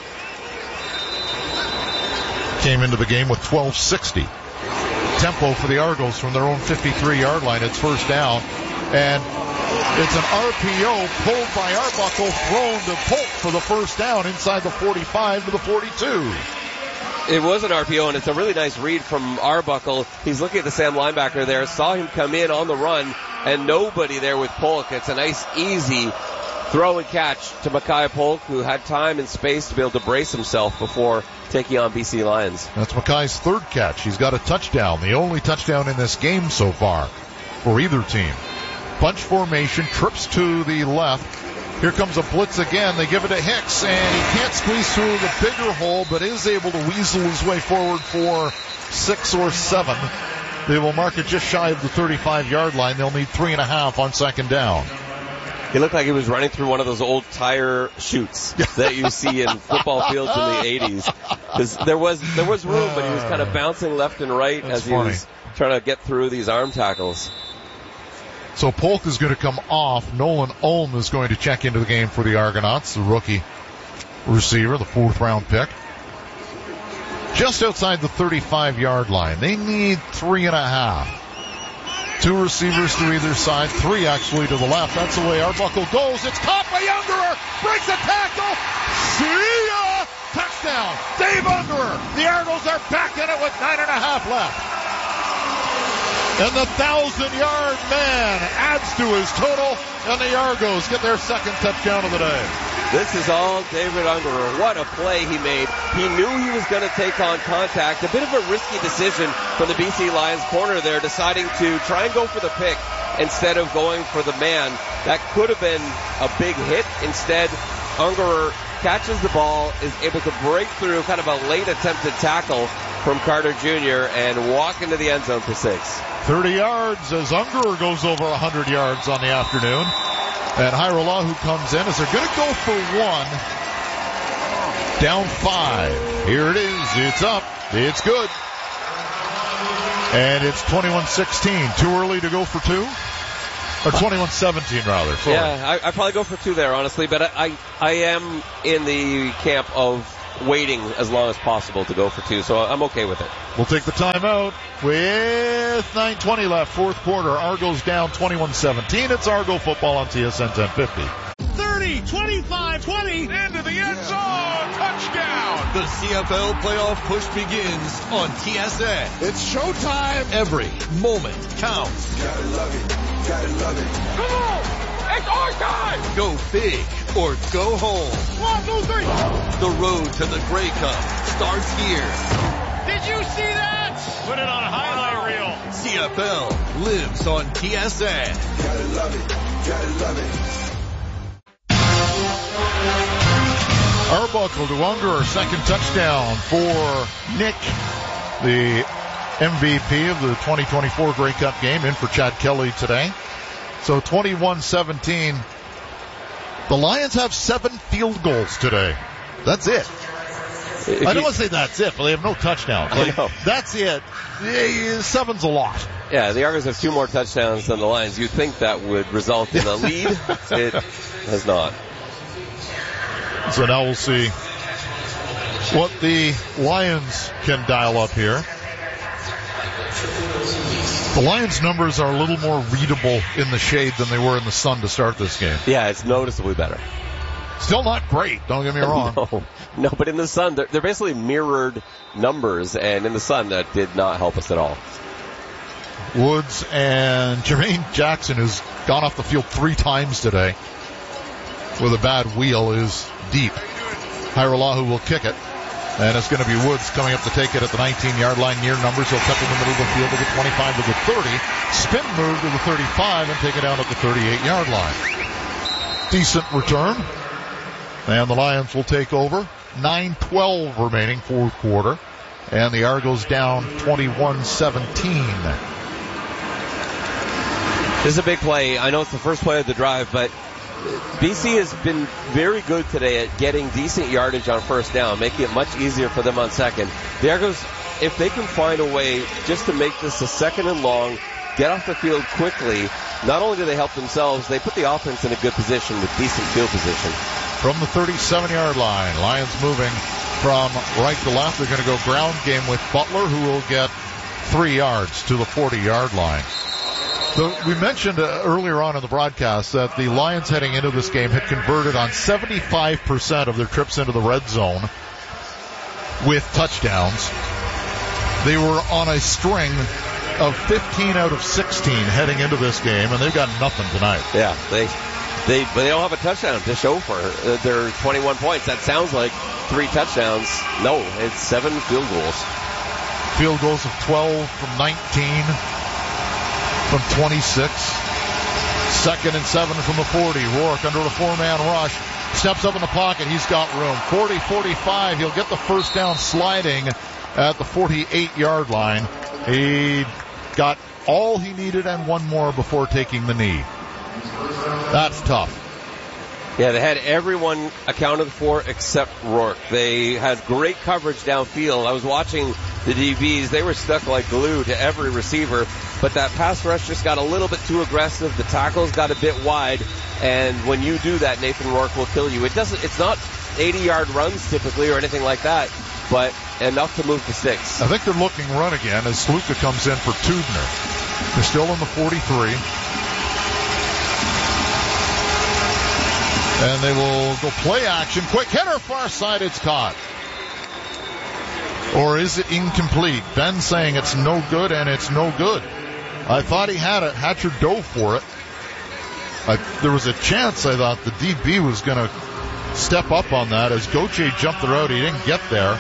Came into the game with twelve sixty. Tempo for the Argos from their own fifty-three-yard line. It's first down. And it's an R P O pulled by Arbuckle, thrown to Polk for the first down inside the forty-five to the forty-two. It was an R P O, and it's a really nice read from Arbuckle. He's looking at the Sam linebacker there, saw him come in on the run, and nobody there with Polk. It's a nice, easy throw and catch to Mackay Polk, who had time and space to be able to brace himself before taking on B C Lions. That's Mackay's third catch. He's got a touchdown, the only touchdown in this game so far for either team. Bunch formation, trips to the left. Here comes a blitz again. They give it to Hicks, and he can't squeeze through the bigger hole, but is able to weasel his way forward for six or seven. They will mark it just shy of the thirty-five-yard line. They'll need three and a half on second down. He looked like he was running through one of those old tire chutes that you see in football fields in the eighties. Because there was there was room, but he was kind of bouncing left and right That's as he funny. was trying to get through these arm tackles. So Polk is going to come off. Nolan Ulm is going to check into the game for the Argonauts, the rookie receiver, the fourth round pick. Just outside the thirty-five-yard line. They need three and a half. Two receivers to either side, three actually to the left. That's the way Arbuckle goes. It's caught by Ungerer. Breaks a tackle. See ya! Touchdown. Dave Ungerer. The Argos are back in it with nine and a half left. And the thousand-yard man adds to his total, and the Argos get their second touchdown of the day. This is all David Ungerer. What a play he made. He knew he was going to take on contact. A bit of a risky decision from the B C Lions corner there, deciding to try and go for the pick instead of going for the man. That could have been a big hit. Instead, Ungerer catches the ball, is able to break through kind of a late attempted tackle, from Carter Junior and walk into the end zone for six. thirty yards as Ungerer goes over one hundred yards on the afternoon. And Hajrullahu comes in as they're going to go for one. Down five. Here it is. It's up. It's good. And it's twenty-one sixteen. Too early to go for two? Or twenty-one seventeen, rather. Sorry. Yeah, I, I'd probably go for two there, honestly. But I, I, I am in the camp of waiting as long as possible to go for two, so I'm okay with it. We'll take the timeout with nine twenty left, fourth quarter. Argo's down twenty-one seventeen. It's Argo football on T S N ten fifty. thirty, twenty-five, twenty, into the end zone, touchdown! The C F L playoff push begins on T S N. It's showtime! Every moment counts. Gotta love it, gotta love it. Come on! It's our time! Go big or go home. One, two, three! The road to the Grey Cup starts here. Did you see that? Put it on a highlight reel. C F L lives on T S N. Gotta love it, gotta love it. Arbuckle to Ungerer, second touchdown for Nick, the M V P of the twenty twenty-four Grey Cup game, in for Chad Kelly today. So twenty-one seventeen. The Lions have seven field goals today. That's it. If I don't you, want to say that's it, but they have no touchdowns. Like, I know. That's it. Seven's a lot. Yeah, the Argos have two more touchdowns than the Lions. You'd think that would result in a lead. It has not. So now we'll see what the Lions can dial up here. The Lions' numbers are a little more readable in the shade than they were in the sun to start this game. Yeah, it's noticeably better. Still not great, don't get me wrong. no, no, but in the sun, they're, they're basically mirrored numbers, and in the sun, that did not help us at all. Woods and Jermaine Jackson, who's gone off the field three times today with a bad wheel, is deep. Hajrullahu will kick it, and it's going to be Woods coming up to take it at the nineteen-yard line, near numbers. He'll cut in the middle of the field to the twenty-five to the thirty, spin move to the thirty-five, and take it down at the thirty-eight-yard line. Decent return, and the Lions will take over. nine twelve remaining, fourth quarter, and the Argos down twenty-one seventeen. This is a big play. I know it's the first play of the drive, but B C has been very good today at getting decent yardage on first down, making it much easier for them on second. The Argos, if they can find a way just to make this a second and long, get off the field quickly, not only do they help themselves, they put the offense in a good position with decent field position. From the thirty-seven-yard line, Lions moving from right to left. They're going to go ground game with Butler, who will get three yards to the forty-yard line. So we mentioned uh, earlier on in the broadcast that the Lions heading into this game had converted on seventy-five percent of their trips into the red zone with touchdowns. They were on a string of fifteen out of sixteen heading into this game, and they've got nothing tonight. Yeah, they they they don't have a touchdown to show for uh, their twenty-one points. That sounds like three touchdowns. No, it's seven field goals. Field goals of twelve from nineteen. From twenty-six. Second and seven from the forty. Rourke under a four-man rush. Steps up in the pocket. He's got room. forty forty-five. He'll get the first down sliding at the forty-eight-yard line. He got all he needed and one more before taking the knee. That's tough. Yeah, they had everyone accounted for except Rourke. They had great coverage downfield. I was watching the D Bs. They were stuck like glue to every receiver, but that pass rush just got a little bit too aggressive. The tackles got a bit wide, and when you do that, Nathan Rourke will kill you. It doesn't, it's not eighty-yard runs typically or anything like that, but enough to move the sticks. I think they're looking run again as Sluka comes in for Tudner. They're still in the forty-three. And they will go play action. Quick hitter, far side, it's caught. Or is it incomplete? Ben saying it's no good, and it's no good. I thought he had it. Hatcher dove for it. I, there was a chance, I thought, the D B was going to step up on that as Gauthier jumped the route. He didn't get there.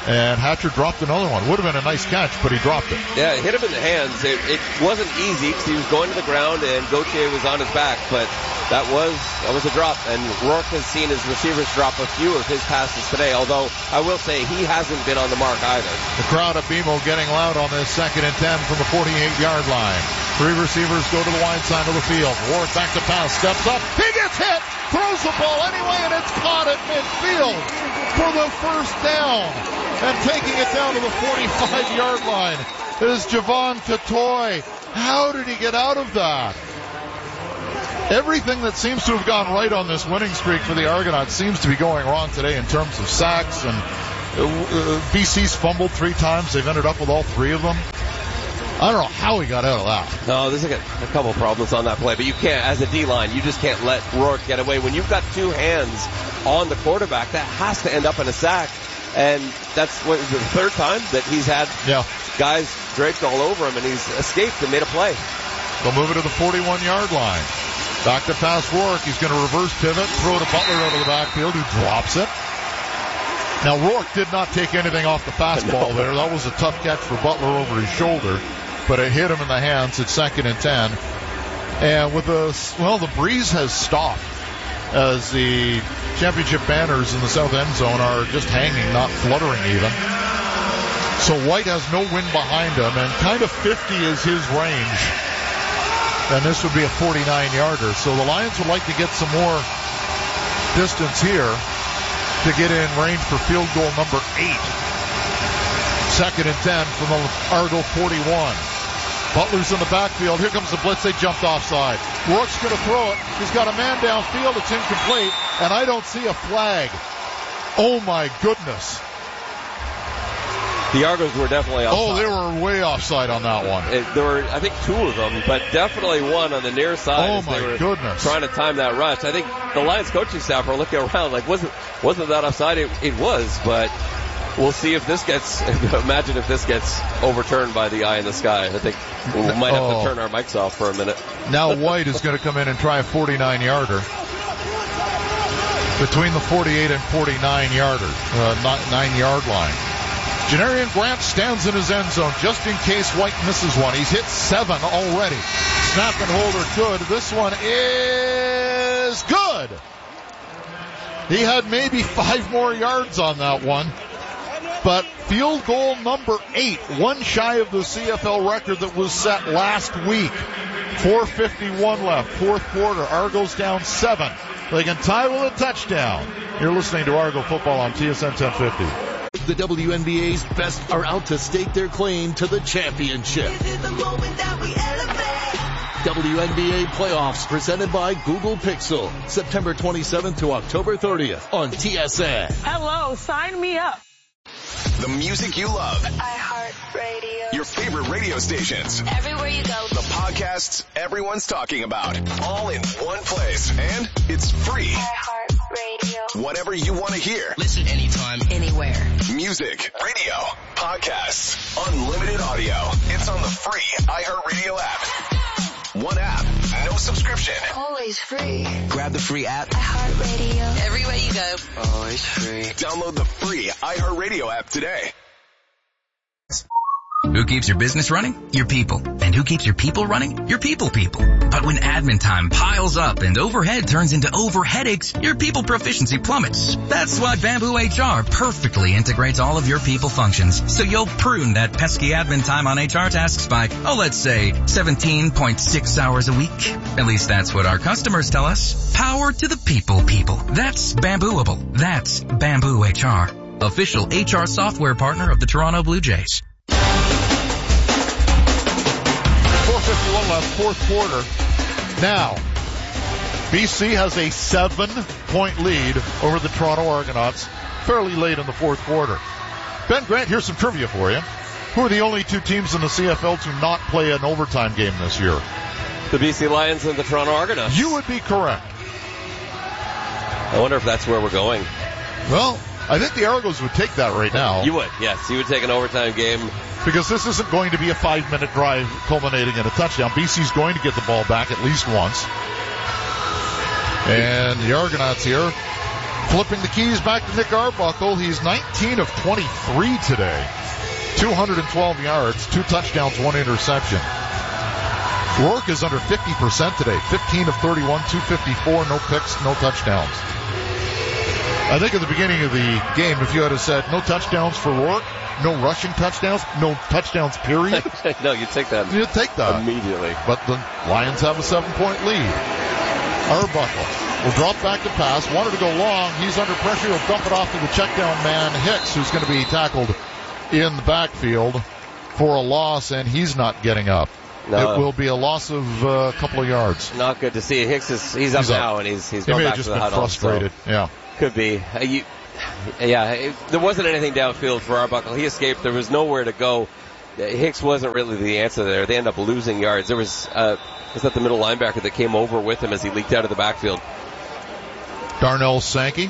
And Hatcher dropped another one. Would have been a nice catch, but he dropped it. Yeah, it hit him in the hands. It, it wasn't easy because he was going to the ground and Gauthier was on his back, but that was that was a drop. And Rourke has seen his receivers drop a few of his passes today, although I will say he hasn't been on the mark either. The crowd at B M O getting loud on this second and ten from the forty-eight-yard line. Three receivers go to the wide side of the field. Rourke back to pass, steps up, he gets hit, throws the ball anyway, and it's caught at midfield for the first down. And taking it down to the forty-five-yard line is Javon Tatoy. How did he get out of that? Everything that seems to have gone right on this winning streak for the Argonauts seems to be going wrong today in terms of sacks. And uh, B C's fumbled three times. They've ended up with all three of them. I don't know how he got out of that. No, there's a, a couple problems on that play, but you can't, as a D-line, you just can't let Rourke get away. When you've got two hands on the quarterback, that has to end up in a sack. And that's what the third time that he's had yeah. guys draped all over him, and he's escaped and made a play. They'll move it to the forty-one-yard line. Back to pass Rourke. He's going to reverse pivot, throw to Butler out of the backfield, who drops it. Now, Rourke did not take anything off the fastball no. there. That was a tough catch for Butler over his shoulder, but it hit him in the hands at second and ten. And with the, well, the breeze has stopped as the championship banners in the south end zone are just hanging, not fluttering even. So White has no wind behind him, and kind of fifty is his range. And this would be a forty-nine-yarder. So the Lions would like to get some more distance here to get in range for field goal number eight. Second and ten from the Argo forty-one. Butler's in the backfield. Here comes the blitz. They jumped offside. Rourke's going to throw it. He's got a man downfield. It's incomplete, and I don't see a flag. Oh, my goodness. The Argos were definitely offside. Oh, they were way offside on that one. It, there were, I think, two of them, but definitely one on the near side. Oh, as my they were goodness. Trying to time that rush. I think the Lions coaching staff are looking around like, wasn't wasn't that offside? It, it was, but we'll see if this gets, imagine if this gets overturned by the eye in the sky. I think we might have oh. to turn our mics off for a minute. Now White is going to come in and try a forty-nine-yarder. Between the forty-eight and forty-nine-yarder, uh, nine-yard line. Janarian Grant stands in his end zone just in case White misses one. He's hit seven already. Snap and hold are good. This one is good. He had maybe five more yards on that one. But field goal number eight, one shy of the C F L record that was set last week. four fifty-one left, fourth quarter. Argos down seven. They can tie with a touchdown. You're listening to Argo Football on T S N ten fifty. The W N B A's best are out to stake their claim to the championship. W N B A playoffs presented by Google Pixel. September twenty-seventh to October thirtieth on T S N. Hello, sign me up. The music you love. iHeartRadio. Your favorite radio stations. Everywhere you go. The podcasts everyone's talking about. All in one place. And it's free. iHeartRadio. Whatever you want to hear. Listen anytime, anywhere. Music, radio, podcasts, unlimited audio. It's on the free iHeartRadio app. One app, no subscription. Always free. grab the free app. iHeartRadio. Everywhere you go. Always free. Download the free iHeartRadio app today. Who keeps your business running? Your people. And who keeps your people running? Your people people. But when admin time piles up and overhead turns into over headaches, your people proficiency plummets. That's why Bamboo H R perfectly integrates all of your people functions, so you'll prune that pesky admin time on H R tasks by, oh, let's say seventeen point six hours a week. At least that's what our customers tell us. Power to the people people. That's Bambooable. That's Bamboo H R. Official H R software partner of the Toronto Blue Jays. four fifty-one left, fourth quarter. Now, B C has a seven-point lead over the Toronto Argonauts fairly late in the fourth quarter. Ben Grant, here's some trivia for you. Who are the only two teams in the C F L to not play an overtime game this year? The B C Lions and the Toronto Argonauts. You would be correct. I wonder if that's where we're going. Well, I think the Argos would take that right now. You would, yes. You would take an overtime game. Because this isn't going to be a five-minute drive culminating in a touchdown. B C's going to get the ball back at least once. And the Argonauts here, Flipping the keys back to Nick Arbuckle. He's nineteen of twenty-three today. two hundred twelve yards, two touchdowns, one interception. Rourke is under fifty percent today. fifteen of thirty-one, two fifty-four, no picks, no touchdowns. I think at the beginning of the game, if you had said no touchdowns for Rourke, no rushing touchdowns, no touchdowns, period. No, you take that. You take that. Immediately. But the Lions have a seven-point lead. Arbuckle will drop back to pass. Wanted to go long. He's under pressure. He'll dump it off to the check-down man, Hicks, who's going to be tackled in the backfield for a loss, and he's not getting up. No. It will be a loss of uh, a couple of yards. Not good to see. Hicks is he's up He's now, up. and he's he's He going may back have just to the been huddle. frustrated. So Yeah. could be. Uh, you, yeah, it, there wasn't anything downfield for Arbuckle. He escaped. There was nowhere to go. Hicks wasn't really the answer there. They ended up losing yards. There was uh, was that the middle linebacker that came over with him as he leaked out of the backfield. Darnell Sankey.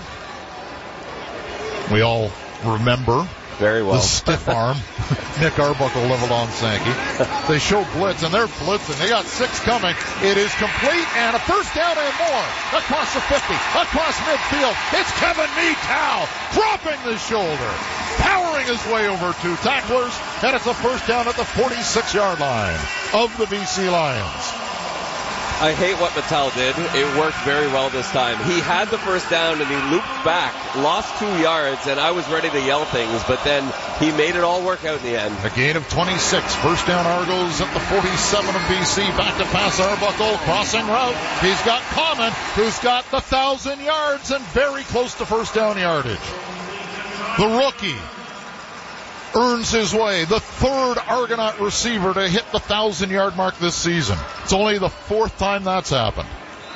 We all remember. Very well. The stiff arm. Nick Arbuckle leveled on Sankey. They show blitz, and they're blitzing. They got six coming. It is complete, and a first down and more. Across the fifty, across midfield. It's Kevin Metow dropping the shoulder, powering his way over two tacklers, and it's a first down at the forty-six-yard line of the B C Lions. I hate what Mattel did. It worked very well this time. He had the first down and he looped back, lost two yards, and I was ready to yell things, but then he made it all work out in the end. A gain of twenty-six. First down Argos at the forty-seven of B C. Back to pass Arbuckle. Crossing route. He's got Common, who's got the thousand yards and very close to first down yardage. The rookie earns his way, the third Argonaut receiver to hit the thousand-yard mark this season. It's only the fourth time that's happened.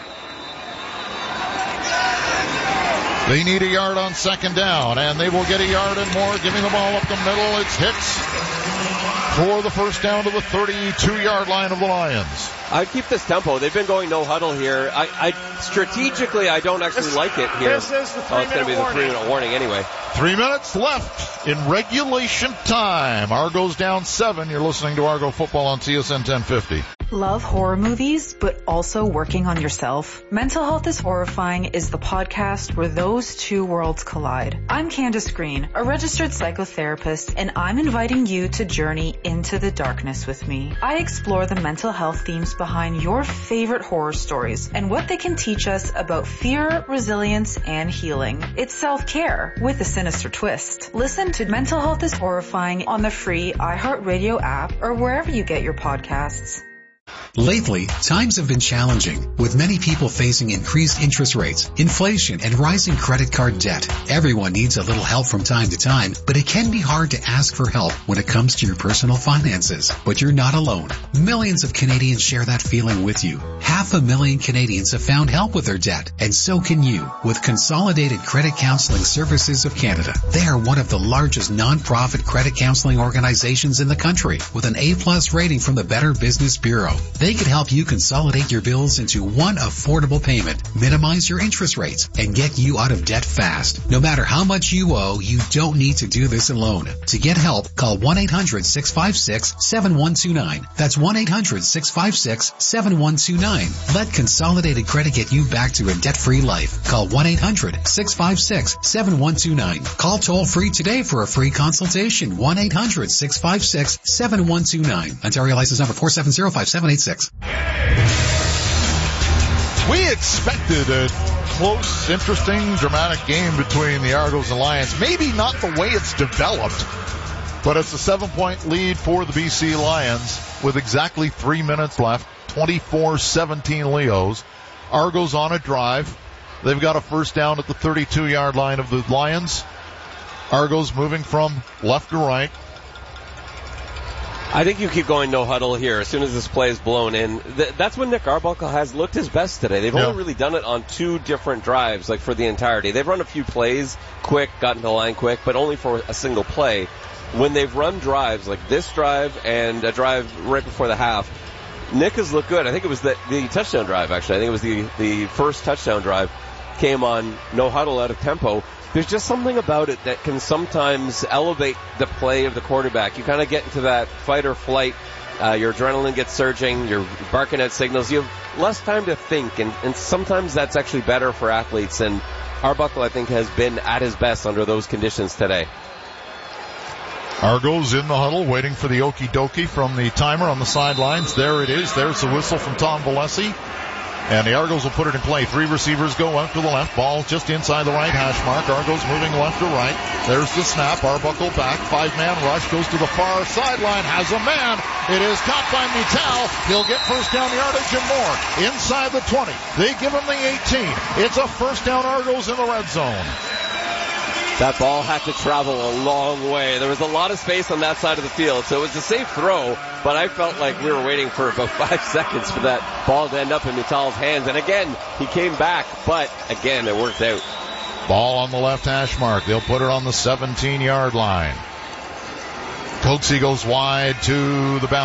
They need a yard on second down, and they will get a yard and more, giving the ball up the middle. It's Hicks for the first down to the thirty-two-yard line of the Lions. I'd keep this tempo. They've been going no huddle here. I, I strategically, I don't actually this, like it here. This is the oh, it's going to be the three-minute warning anyway. Three minutes left in regulation time. Argo's down seven. You're listening to Argo Football on T S N ten fifty. Love horror movies, but also working on yourself? Mental Health is Horrifying is the podcast where those two worlds collide. I'm Candace Green, a registered psychotherapist, and I'm inviting you to journey into the darkness with me. I explore the mental health themes behind your favorite horror stories and what they can teach us about fear, resilience, and healing. It's self-care with a sinister twist. Listen to Mental Health is Horrifying on the free iHeartRadio app or wherever you get your podcasts. Lately, times have been challenging, with many people facing increased interest rates, inflation, and rising credit card debt. Everyone needs a little help from time to time, but it can be hard to ask for help when it comes to your personal finances. But you're not alone. Millions of Canadians share that feeling with you. Half a million Canadians have found help with their debt, and so can you with Consolidated Credit Counseling Services of Canada. They are one of the largest non-profit credit counseling organizations in the country, with an A-plus rating from the Better Business Bureau. They can help you consolidate your bills into one affordable payment, minimize your interest rates, and get you out of debt fast. No matter how much you owe, you don't need to do this alone. To get help, call one eight hundred six five six seven one two nine. That's one eight hundred six five six seven one two nine. Let Consolidated Credit get you back to a debt-free life. Call one eight hundred six five six seven one two nine. Call toll-free today for a free consultation. one eight hundred six five six seven one two nine. Ontario license number four seven zero five seven eight six. We expected a close, interesting, dramatic game between the Argos and Lions. Maybe not the way it's developed, but it's a seven-point lead for the B C Lions with exactly three minutes left, twenty-four seventeen Leos. Argos on a drive. They've got a first down at the thirty-two-yard line of the Lions. Argos moving from left to right. I think you keep going no huddle here as soon as this play is blown in. Th- that's when Nick Arbuckle has looked his best today. They've yeah. only really done it on two different drives, like for the entirety. They've run a few plays quick, gotten to the line quick, but only for a single play. When they've run drives like this drive and a drive right before the half, Nick has looked good. I think it was the, the touchdown drive, actually. I think it was the, the first touchdown drive came on no huddle out of tempo. There's just something about it that can sometimes elevate the play of the quarterback. You kind of get into that fight or flight. Uh, your adrenaline gets surging. You're barking at signals. You have less time to think, and, and sometimes that's actually better for athletes. And Arbuckle, I think, has been at his best under those conditions today. Argo's in the huddle waiting for the okie dokie from the timer on the sidelines. There it is. There's the whistle from Tom Valesi. And the Argos will put it in play. Three receivers go out to the left. Ball just inside the right hash mark. Argos moving left to right. There's the snap. Arbuckle back. Five-man rush. Goes to the far sideline. Has a man. It is caught by Mittal. He'll get first down yardage and more. Inside the twenty. They give him the eighteen. It's a first down Argos in the red zone. That ball had to travel a long way. There was a lot of space on that side of the field, so it was a safe throw, but I felt like we were waiting for about five seconds for that ball to end up in Mittal's hands. And again, he came back, but again, it worked out. Ball on the left hash mark. They'll put it on the seventeen-yard line. Cokesy goes wide to the boundary.